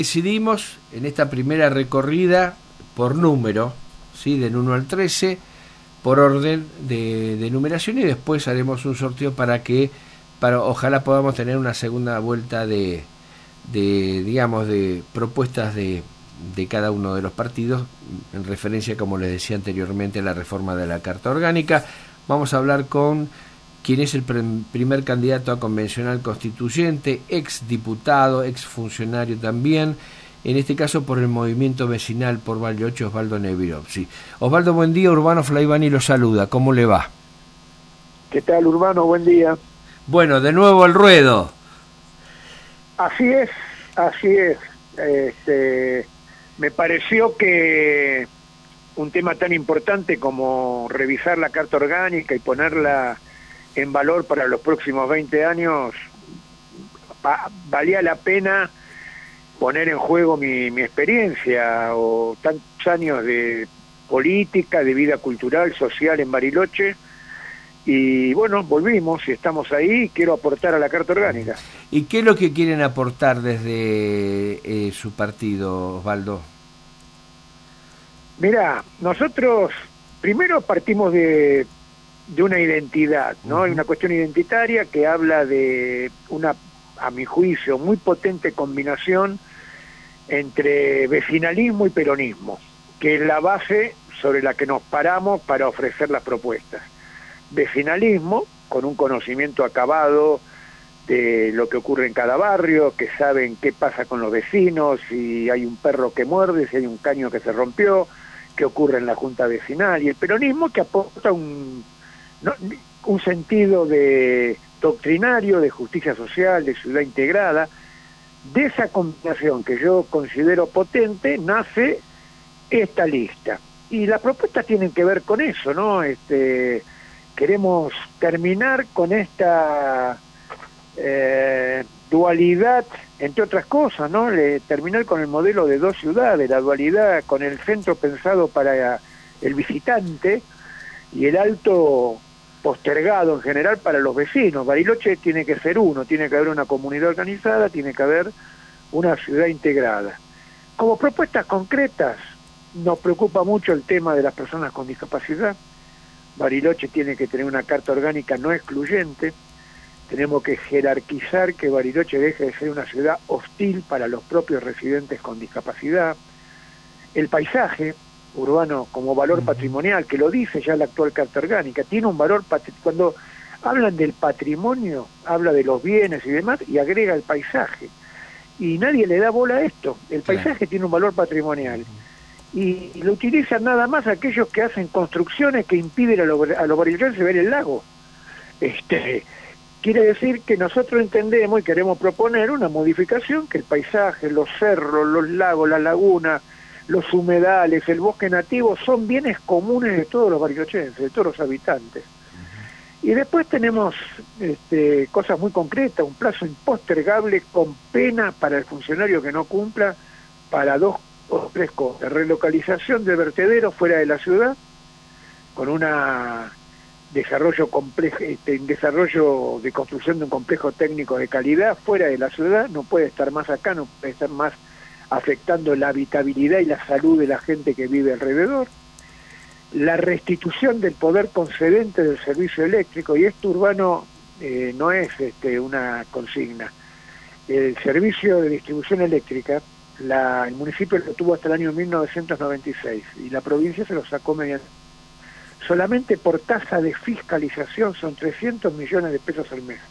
Decidimos en esta primera recorrida por número, ¿sí? Del 1 al 13, por orden de numeración, y después haremos un sorteo para ojalá podamos tener una segunda vuelta digamos, de propuestas de cada uno de los partidos, en referencia, como les decía anteriormente, a la reforma de la Carta Orgánica. Vamos a hablar con quien es el primer candidato a convencional constituyente, ex diputado, ex funcionario también, en este caso por el movimiento vecinal por Bariloche, Osvaldo Nevirovsky. Osvaldo, buen día. Urbano Flaivani lo saluda. ¿Cómo le va? ¿Qué tal, Urbano? Buen día. Bueno, de nuevo al ruedo. Así es, así es. Me pareció que un tema tan importante como revisar la Carta Orgánica y ponerla en valor para los próximos 20 años, valía la pena poner en juego mi experiencia o tantos años de política, de vida cultural, social en Bariloche. Y bueno, volvimos y estamos ahí y quiero aportar a la Carta Orgánica. ¿Y qué es lo que quieren aportar desde su partido, Osvaldo? Mirá, nosotros primero partimos de una identidad, ¿no? Hay una cuestión identitaria que habla de una, a mi juicio, muy potente combinación entre vecinalismo y peronismo, que es la base sobre la que nos paramos para ofrecer las propuestas. Vecinalismo, con un conocimiento acabado de lo que ocurre en cada barrio, que saben qué pasa con los vecinos, si hay un perro que muerde, si hay un caño que se rompió, qué ocurre en la junta vecinal, y el peronismo que aporta un sentido de doctrinario, de justicia social, de ciudad integrada. De esa combinación que yo considero potente nace esta lista. Y las propuestas tienen que ver con eso, ¿no? Queremos terminar con esta dualidad, entre otras cosas, ¿no? Terminar con el modelo de dos ciudades, la dualidad con el centro pensado para el visitante y el alto postergado en general para los vecinos. Bariloche tiene que ser uno, tiene que haber una comunidad organizada, tiene que haber una ciudad integrada. Como propuestas concretas, nos preocupa mucho el tema de las personas con discapacidad. Bariloche tiene que tener una carta orgánica no excluyente. Tenemos que jerarquizar que Bariloche deje de ser una ciudad hostil para los propios residentes con discapacidad. El paisaje urbano como valor patrimonial, que lo dice ya la actual Carta Orgánica, tiene un valor, cuando hablan del patrimonio, habla de los bienes y demás, y agrega el paisaje. Y nadie le da bola a esto. El paisaje tiene un valor patrimonial. Y lo utilizan nada más aquellos que hacen construcciones que impiden a los barillenses ver el lago. Quiere decir que nosotros entendemos y queremos proponer una modificación, que el paisaje, los cerros, los lagos, las lagunas, los humedales, el bosque nativo, son bienes comunes de todos los barilochenses, de todos los habitantes. Y después tenemos cosas muy concretas, un plazo impostergable con pena para el funcionario que no cumpla, para 2 o 3 cosas: relocalización de vertederos fuera de la ciudad, con una desarrollo complejo, desarrollo de construcción de un complejo técnico de calidad fuera de la ciudad, no puede estar más acá, no puede estar más afectando la habitabilidad y la salud de la gente que vive alrededor. La restitución del poder concedente del servicio eléctrico, y esto, Urbano, no es una consigna. El servicio de distribución eléctrica, el municipio lo tuvo hasta el año 1996 y la provincia se lo sacó mediante. Solamente por tasa de fiscalización son 300 millones de pesos al mes,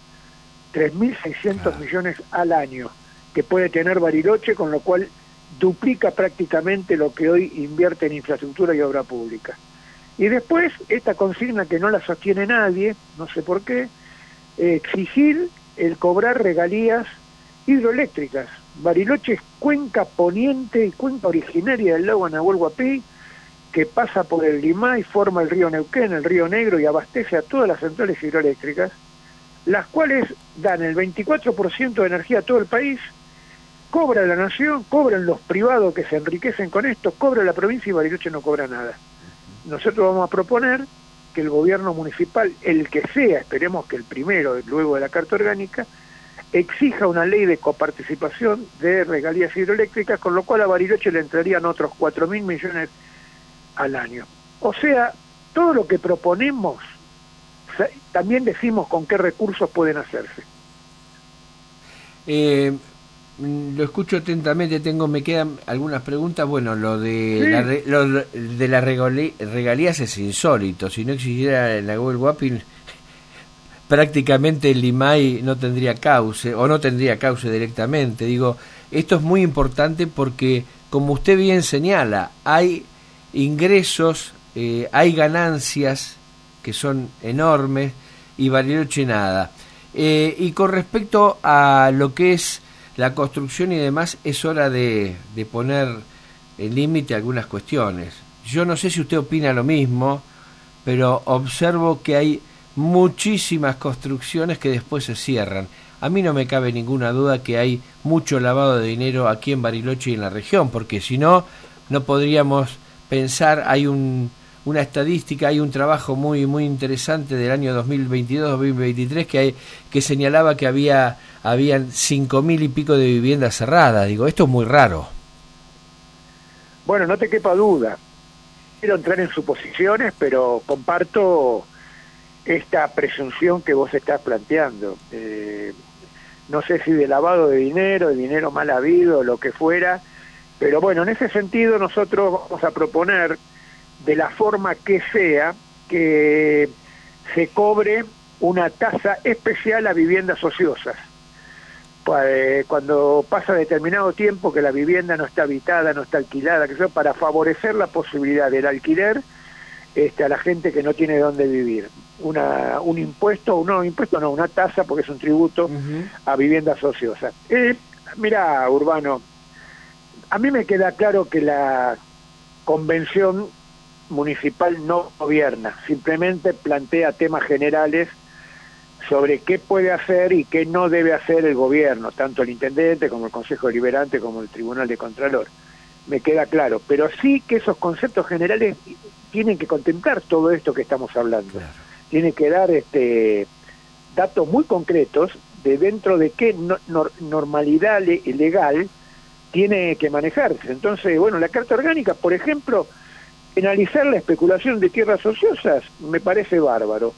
3.600 millones al año que puede tener Bariloche, con lo cual duplica prácticamente lo que hoy invierte en infraestructura y obra pública. Y después, esta consigna que no la sostiene nadie, no sé por qué, exigir el cobrar regalías hidroeléctricas. Bariloche es cuenca poniente y cuenca originaria del lago Nahuel Huapi, que pasa por el Limay y forma el río Neuquén, el río Negro, y abastece a todas las centrales hidroeléctricas, las cuales dan el 24% de energía a todo el país. Cobra la nación, cobran los privados que se enriquecen con esto, cobra la provincia y Bariloche no cobra nada. Nosotros vamos a proponer que el gobierno municipal, el que sea, esperemos que el primero, luego de la Carta Orgánica, exija una ley de coparticipación de regalías hidroeléctricas, con lo cual a Bariloche le entrarían otros 4.000 millones al año. O sea, todo lo que proponemos, también decimos con qué recursos pueden hacerse. Lo escucho atentamente, me quedan algunas preguntas. Bueno, lo de las regalías es insólito. Si no existiera la Nahuel Huapi, prácticamente el IMAI no tendría cauce, o no tendría cauce directamente. Digo, esto es muy importante porque, como usted bien señala, hay ingresos, hay ganancias que son enormes y Bariloche nada. Y con respecto a lo que es la construcción y demás, es hora de poner el límite a algunas cuestiones. Yo no sé si usted opina lo mismo, pero observo que hay muchísimas construcciones que después se cierran. A mí no me cabe ninguna duda que hay mucho lavado de dinero aquí en Bariloche y en la región, porque si no, no podríamos pensar. Hay una estadística, hay un trabajo muy interesante del año 2022-2023 que señalaba que habían 5.000 y pico de viviendas cerradas. Digo, esto es muy raro. Bueno, no te quepa duda. Quiero entrar en suposiciones, pero comparto esta presunción que vos estás planteando. No sé si de lavado de dinero mal habido, lo que fuera, pero bueno, en ese sentido nosotros vamos a proponer, de la forma que sea, que se cobre una tasa especial a viviendas ociosas. Cuando pasa determinado tiempo que la vivienda no está habitada, no está alquilada, que sea, para favorecer la posibilidad del alquiler a la gente que no tiene dónde vivir. Una tasa, porque es un tributo a viviendas ociosas. Mirá, Urbano, a mí me queda claro que la convención municipal no gobierna, simplemente plantea temas generales sobre qué puede hacer y qué no debe hacer el gobierno, tanto el intendente como el Consejo Deliberante como el Tribunal de Contralor. Me queda claro, pero sí que esos conceptos generales tienen que contemplar todo esto que estamos hablando. Claro. Tiene que dar datos muy concretos de dentro de qué normalidad legal tiene que manejarse. Entonces, bueno, la Carta Orgánica, por ejemplo, penalizar la especulación de tierras ociosas me parece bárbaro.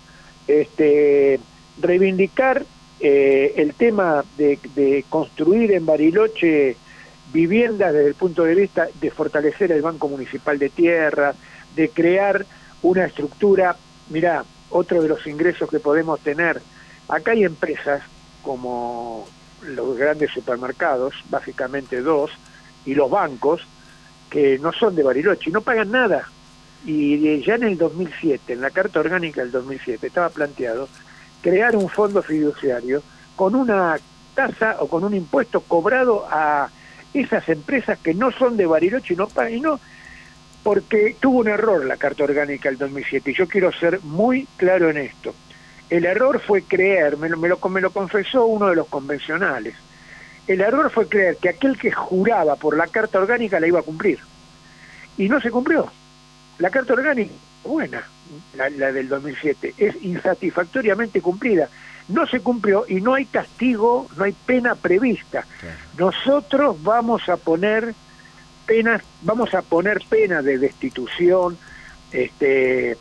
Reivindicar el tema de construir en Bariloche viviendas desde el punto de vista de fortalecer el Banco Municipal de Tierra, de crear una estructura. Mirá, otro de los ingresos que podemos tener, acá hay empresas como los grandes supermercados, básicamente dos, y los bancos, que no son de Bariloche y no pagan nada. Y ya en el 2007, en la Carta Orgánica del 2007, estaba planteado crear un fondo fiduciario con una tasa o con un impuesto cobrado a esas empresas que no son de Bariloche y no pagan, y no, porque tuvo un error la Carta Orgánica del 2007, y yo quiero ser muy claro en esto. El error fue creer, me lo confesó uno de los convencionales, el error fue creer que aquel que juraba por la Carta Orgánica la iba a cumplir, y no se cumplió. La Carta Orgánica, buena, la del 2007, es insatisfactoriamente cumplida. No se cumplió y no hay castigo, no hay pena prevista. Claro. Nosotros vamos a poner penas de destitución, de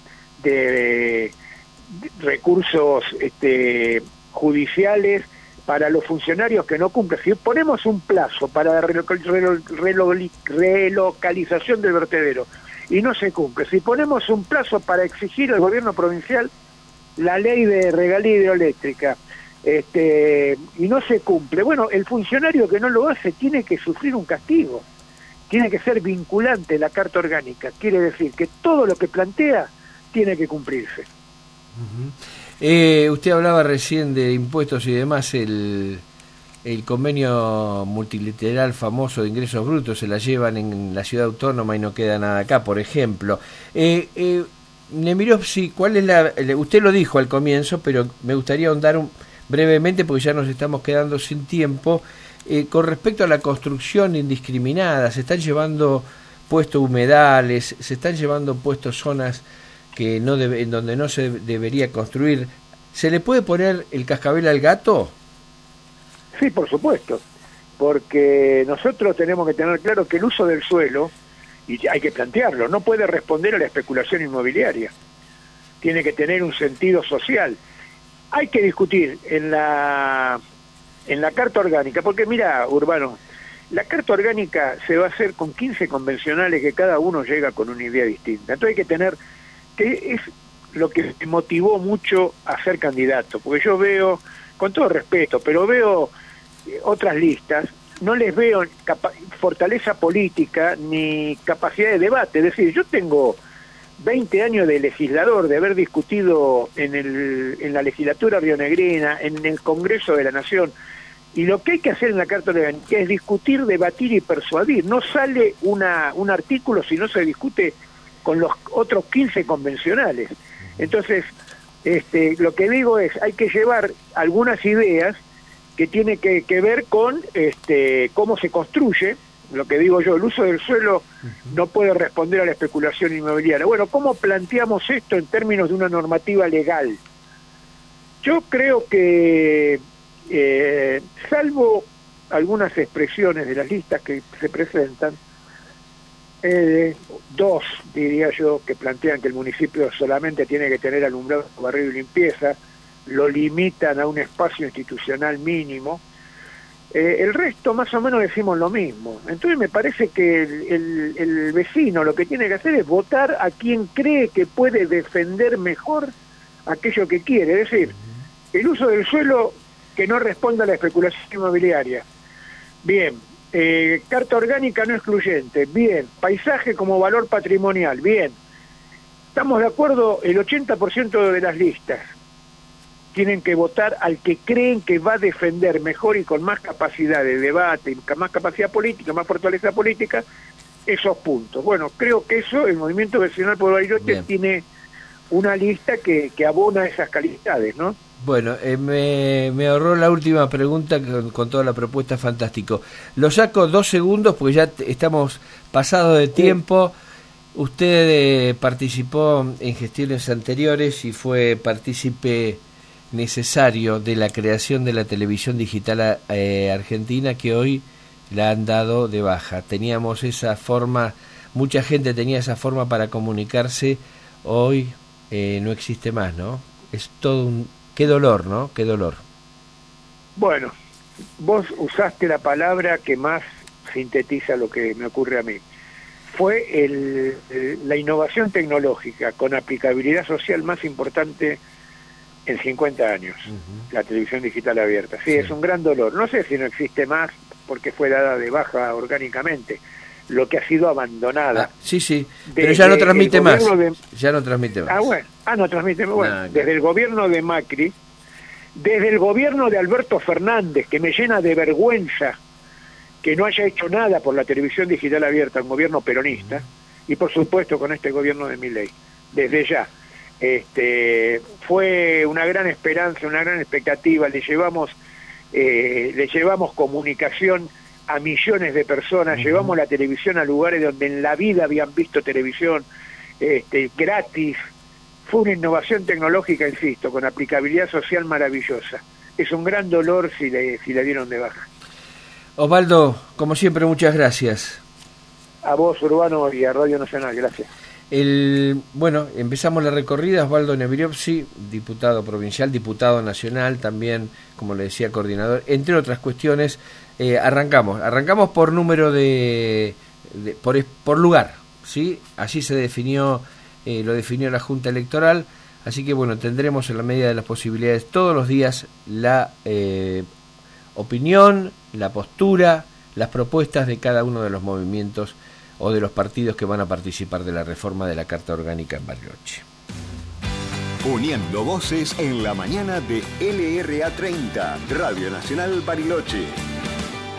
recursos judiciales para los funcionarios que no cumplen. Si ponemos un plazo para la relocalización del vertedero y no se cumple, si ponemos un plazo para exigir al gobierno provincial la ley de regalía hidroeléctrica, y no se cumple, bueno, el funcionario que no lo hace tiene que sufrir un castigo, tiene que ser vinculante la Carta Orgánica, quiere decir que todo lo que plantea tiene que cumplirse. Usted hablaba recién de impuestos y demás, el convenio multilateral famoso de ingresos brutos se la llevan en la ciudad autónoma y no queda nada acá, por ejemplo. Nemirovsky, ¿cuál es usted lo dijo al comienzo, pero me gustaría ahondar brevemente porque ya nos estamos quedando sin tiempo, con respecto a la construcción indiscriminada? Se están llevando puestos humedales, se están llevando puestos zonas que en donde no se debería construir. ¿Se le puede poner el cascabel al gato? Sí, por supuesto, porque nosotros tenemos que tener claro que el uso del suelo, y hay que plantearlo, no puede responder a la especulación inmobiliaria, tiene que tener un sentido social. Hay que discutir en la Carta Orgánica, porque mira, Urbano, la Carta Orgánica se va a hacer con 15 convencionales que cada uno llega con una idea distinta. Entonces hay que tener, que es lo que me motivó mucho a ser candidato, porque yo veo, con todo respeto, pero veo otras listas, no les veo fortaleza política ni capacidad de debate. Es decir, yo tengo 20 años de legislador, de haber discutido en la legislatura rionegrina, en el Congreso de la Nación, y lo que hay que hacer en la Carta Orgánica es discutir, debatir y persuadir. No sale un artículo si no se discute con los otros 15 convencionales. Entonces, lo que digo es, hay que llevar algunas ideas que tiene que ver con cómo se construye, lo que digo yo, el uso del suelo no puede responder a la especulación inmobiliaria. Bueno, ¿cómo planteamos esto en términos de una normativa legal? Yo creo que, salvo algunas expresiones de las listas que se presentan, dos, diría yo, que plantean que el municipio solamente tiene que tener alumbrado, barrido y limpieza, lo limitan a un espacio institucional mínimo. El resto más o menos decimos lo mismo. Entonces me parece que el vecino lo que tiene que hacer es votar a quien cree que puede defender mejor aquello que quiere. Es decir, el uso del suelo que no responda a la especulación inmobiliaria. Bien. Carta orgánica no excluyente. Bien. Paisaje como valor patrimonial. Bien. Estamos de acuerdo, el 80% de las listas tienen que votar al que creen que va a defender mejor y con más capacidad de debate, más capacidad política, más fortaleza política, esos puntos. Bueno, creo que eso, el Movimiento Vecinal por Bariloche tiene una lista que abona esas calidades, ¿no? Bueno, me ahorró la última pregunta con toda la propuesta, fantástico. Lo saco 2 segundos porque ya estamos pasados de tiempo. Usted participó en gestiones anteriores y fue partícipe necesario de la creación de la televisión digital argentina, que hoy la han dado de baja. Teníamos esa forma, mucha gente tenía esa forma para comunicarse, hoy no existe más, ¿no? Es todo un... Qué dolor, ¿no? Qué dolor. Bueno, vos usaste la palabra que más sintetiza lo que me ocurre a mí. Fue la innovación tecnológica con aplicabilidad social más importante en 50 años, la televisión digital abierta. Sí, es un gran dolor. No sé si no existe más porque fue dada de baja orgánicamente, lo que ha sido abandonada. Sí, pero ya no transmite más. Ya no transmite más. No transmite más. Bueno, desde el gobierno de Macri, desde el gobierno de Alberto Fernández, que me llena de vergüenza que no haya hecho nada por la televisión digital abierta, un gobierno peronista, y por supuesto con este gobierno de Milei, desde ya. Fue una gran esperanza, una gran expectativa, le llevamos comunicación a millones de personas, llevamos la televisión a lugares donde en la vida habían visto televisión, gratis. Fue una innovación tecnológica, insisto, con aplicabilidad social maravillosa. Es un gran dolor si le dieron de baja. Osvaldo, como siempre, muchas gracias. A vos, Urbano, y a Radio Nacional, gracias. Bueno, empezamos la recorrida. Osvaldo Nebriovsi, diputado provincial, diputado nacional, también, como le decía, coordinador, entre otras cuestiones. Arrancamos por número por lugar, ¿sí? Así se definió, lo definió la Junta Electoral, así que bueno, tendremos en la medida de las posibilidades todos los días la opinión, la postura, las propuestas de cada uno de los movimientos o de los partidos que van a participar de la reforma de la Carta Orgánica en Bariloche. Uniendo voces en la mañana de LRA 30, Radio Nacional Bariloche.